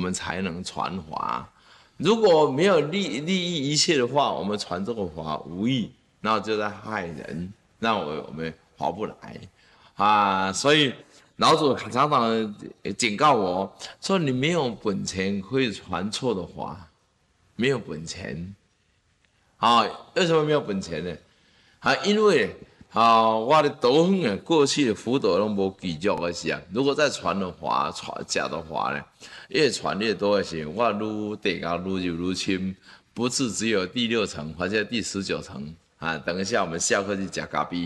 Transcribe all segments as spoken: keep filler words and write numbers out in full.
们才能传法。如果没有利利益一切的话，我们传这个法无益，那就在害人，那我我们划不来啊。所以老祖常常警告我说：“你没有本钱可以传错的法，没有本钱啊。为什么没有本钱呢？啊，因为啊，我的道行啊，过去的福德都无记录的是啊。如果再传的话，传假的话呢，越传越多的是，我愈地高愈入愈深，不是只有第六层，或者第十九层啊。等一下我们下课去吃咖啡，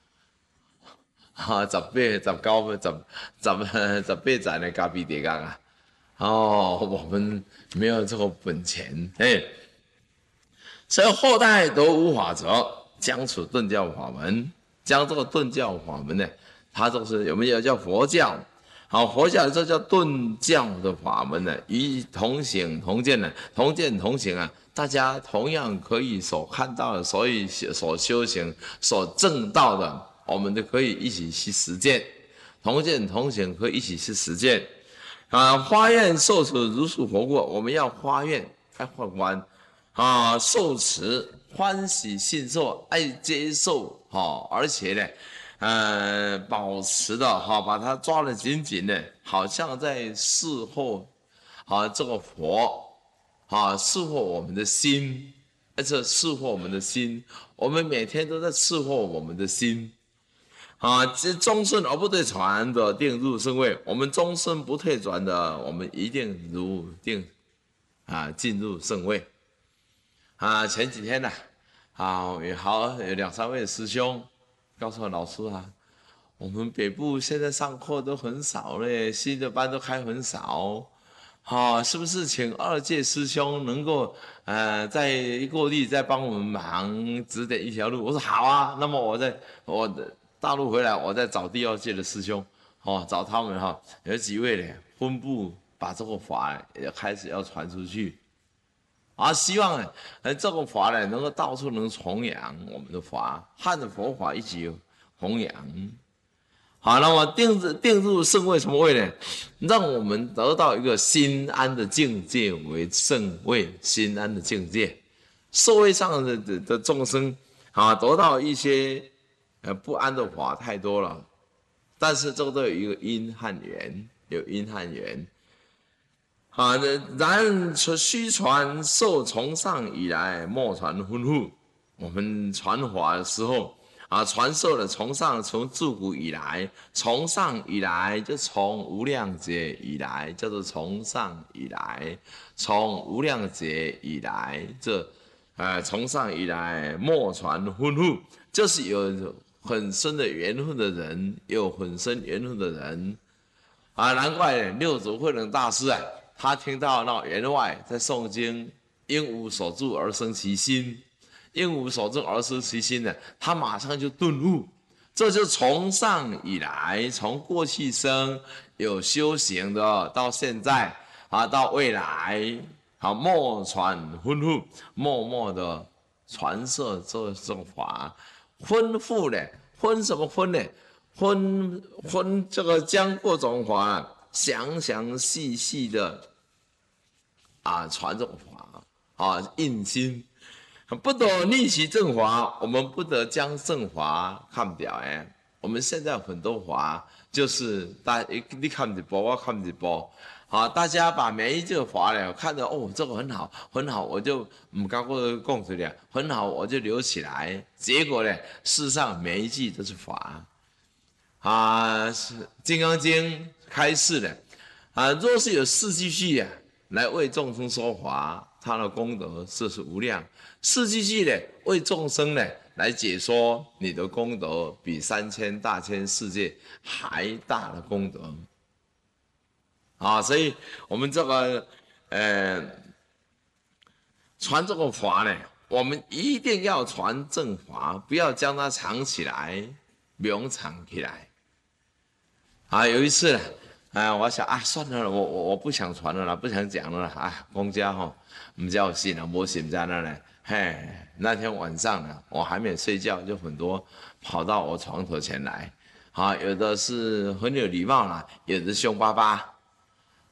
啊，十八、十九、十、十、十八层的咖啡地高啊。哦，我们没有这个本钱，哎，所以后代都无法则。将此顿教法门，将这个顿教法门呢，它就是有没有叫佛教？好，佛教这叫顿教的法门呢，与同行同见呢，同见同行啊，大家同样可以所看到的，所以所修行、所证到的，我们都可以一起去实践。同见同行可以一起去实践啊！发愿受持如是佛果，我们要发愿，开发完啊，受持。欢喜信受，爱接受，哈，而且呢，呃，保持的哈，把它抓得紧紧的，好像在侍候，啊，这个佛，啊，侍候我们的心，而且侍候我们的心，我们每天都在侍候我们的心，啊，这终身而不退转的定入圣位，我们终身不退转的，我们一定如定，啊，进入圣位。啊，前几天呢、啊，啊，也好有两三位师兄告诉我老师啊，我们北部现在上课都很少嘞，新的班都开很少，好、啊，是不是请二届师兄能够呃在过地再帮我们忙指点一条路？我说好啊，那么我在我大陆回来，我再找第二届的师兄，哦，找他们哈、哦，有几位呢，分部把这个法也开始要传出去。啊，希望呢，呃，这个法呢，能够到处能弘扬我们的法，汉的佛法一起弘扬。好，那么定入定入圣位什么位呢？让我们得到一个心安的境界为圣位，心安的境界。社会上的的的众生啊，得到一些呃不安的法太多了，但是这个都有一个因和缘，有因和缘。啊，然虚传受从上以来，莫传吩咐。我们传法的时候，啊，传授了从上，从自古以来，从上以来就从无量劫以来，叫做从上以来，从无量劫以来，这，呃，从上以来莫传吩咐，就是有很深的缘分的人，有很深缘分的人，啊，难怪六祖慧能大师啊。他听到那员外在诵经，应无所住而生其心，应无所住而生其心呢，他马上就顿悟，这就是从上以来，从过去生有修行的，到现在啊，到未来啊，默传吩咐，默默的传授这种法，吩咐呢，吩什么吩呢？吩吩这个将各种法。详详细细的啊传这个法啊印心，不得逆其正法，我们不得将正法看掉哎。我们现在很多法就是大你看一波，我看一波，好，大家把每一句法呢看着哦，这个很好很好，我就唔刚过供出来，很好我就留起来。结果呢，事实上每一句都是法啊，是《金刚经》。开示的啊，若是有四句句啊，来为众生说法，他的功德这是无量。四句句呢，为众生呢来解说，你的功德比三千大千世界还大的功德啊！所以我们这个呃传这个法呢，我们一定要传正法，不要将它藏起来，名藏起来啊！有一次呢。啊，我想啊，算了，我我我不想传了啦，不想讲了啦。啊，公家哈，唔叫我信了，我信在那呢。嘿，那天晚上呢，我还没有睡觉，就很多跑到我床头前来。啊，有的是很有礼貌啦，有的凶巴巴。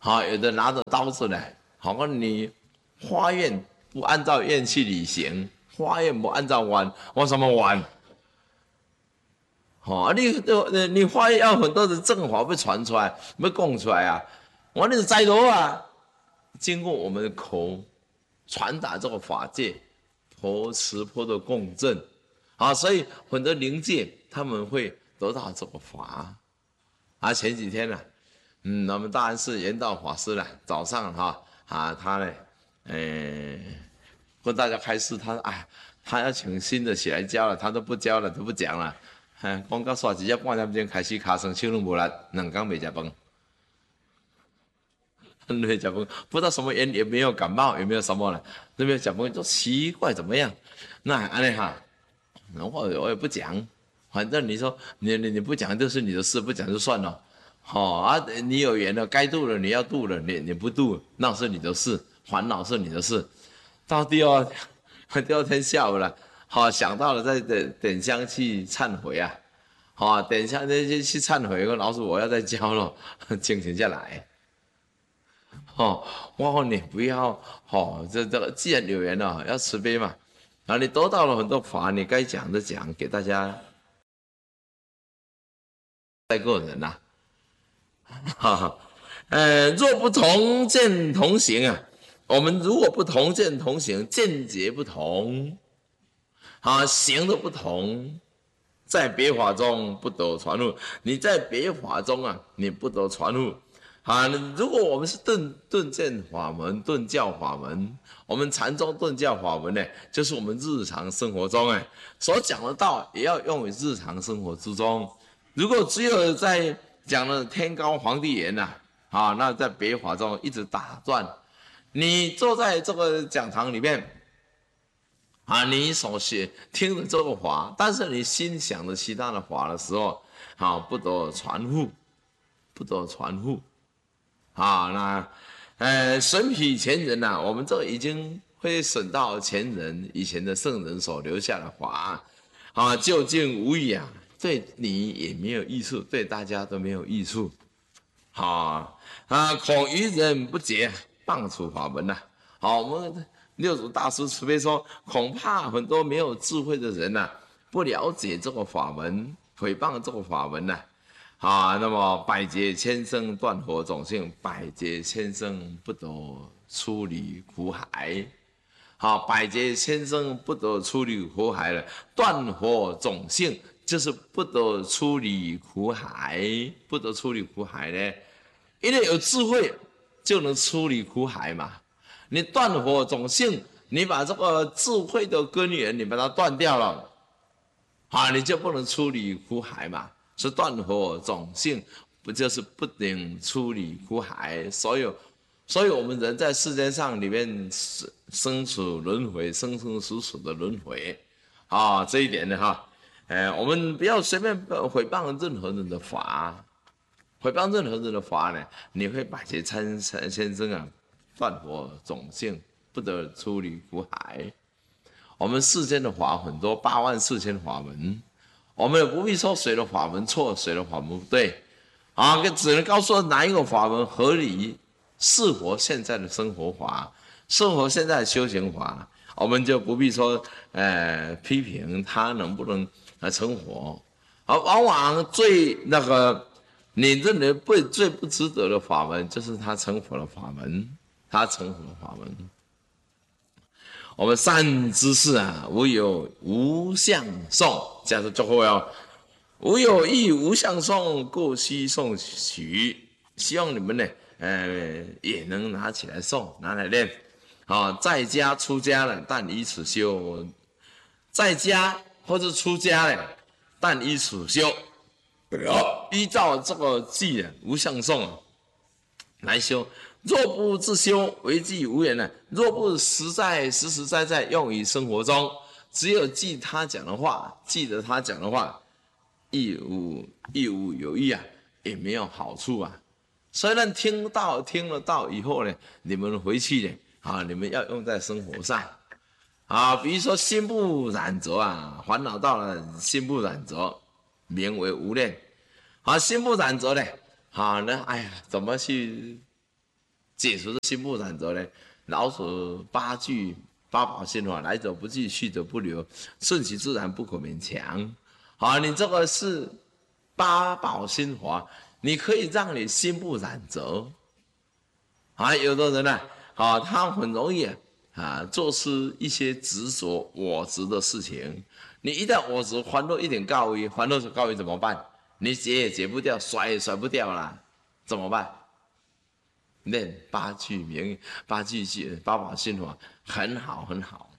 好，有的拿着刀子来，好，我你花愿不按照愿去履行，花愿不按照完，我怎么完？好，你你你花愿要很多的正法被传出来，被供出来啊，我那是在罗啊，经过我们的口传达这个法界，婆持婆的共振，啊，所以很多灵界他们会得到这个法。啊，前几天呢、啊。嗯，我们大安寺圆道法师呢，早上哈啊，他呢，呃，跟大家开示，他哎，他要请新的起来教了，他都不教了，都不讲了，哎，光告诉直接半点钟开始卡声，手都无力，两天没吃饭，没吃饭，不知道什么原因，也没有感冒，也没有什么了，都没有吃饭，就奇怪怎么样？那安尼哈，我我也不讲，反正你说你你你不讲就是你的事，不讲就算了。好、哦、啊，你有缘了，该度了，你要度了，你你不度，那是你的事，烦恼是你的事。到第二第二天下午了，好、哦、想到了再点点香去忏悔啊，好、哦、点香去去忏悔，老师我要再教了，静停下来。哦，我说你不要，哦，这这个既然有缘了，要慈悲嘛，然后你得到了很多法，你该讲的讲，给大家带个人呐、啊。哈哈，呃，若不同见同行啊，我们如果不同见同行，见解不同，啊，行的不同，在别法中不得传入。你在别法中啊，你不得传入。啊，如果我们是顿顿见法门、顿教法门，我们禅宗顿教法门呢，就是我们日常生活中哎所讲的道，也要用于日常生活之中。如果只有在讲了天高皇帝远呐、啊，啊，那在别法中一直打转。你坐在这个讲堂里面，啊，你所学听着这个法，但是你心想着其他的法的时候，啊，不得传呼，不得传呼，啊，那，呃，审彼前人呐、啊，我们这已经会审到前人以前的圣人所留下的法，啊，究竟无益啊。对你也没有益处，对大家都没有益处。好 啊, 啊，恐愚人不解，谤除法门呐、啊。好，我们六祖大师慈悲说，恐怕很多没有智慧的人呐、啊，不了解这个法门，诽谤这个法门呐、啊。啊，那么百劫千生断火种性，百劫千生不得出离苦海。好，百劫千生不得出离苦海了，断火种性。就是不得出离苦海，不得出离苦海呢，因为有智慧就能出离苦海嘛。你断火种性，你把这个智慧的根源你把它断掉了，啊，你就不能出离苦海嘛。是断火种性，不就是不能出离苦海？所有，所以我们人在世间上里面生死轮回，生生死死的轮回，啊，这一点呢哈。哎，我们不要随便诽谤任何人的法，诽谤任何人的法呢，你会百劫千千生啊，断火种性，不得出离苦海。我们世间的法很多，八万四千法门，我们也不必说谁的法门错，谁的法门不对，啊，只能告诉哪一个法门合理，适合现在的生活法，适合现在的修行法，我们就不必说，呃，批评他能不能。来成佛，而往往最那个你认为不最不值得的法门，就是他成佛的法门，他成佛的法门。我们善知识啊，无有无相颂，这样子就会哦，无有意无相颂，故须诵取。希望你们呢，呃，也能拿起来诵，拿来练。啊，在家出家了，但以此修，在家。或者出家嘞，但依此修，依照这个记无相颂来修。若不自修，为记无缘呢？若不实在实实在在用于生活中，只有记他讲的话，记得他讲的话，亦无亦无有益啊，也没有好处啊。虽然听到听了到以后呢，你们回去呢，啊，你们要用在生活上。啊，比如说心不染浊啊，烦恼到了心不染浊，名为无念。啊，心不染浊呢，好、啊、呢，哎呀，怎么去解除的心不染则呢？老子八句八宝心法，来者不拒，去者不留，顺其自然，不可勉强。好，你这个是八宝心法，你可以让你心不染则。啊，有的人呢，啊，他很容易啊，做出一些执着我执的事情。你一旦我执，烦恼一点高于，烦恼高于怎么办？你解也解不掉，甩也甩不掉啦，怎么办？念八句名，八句句八宝心法，很好很好。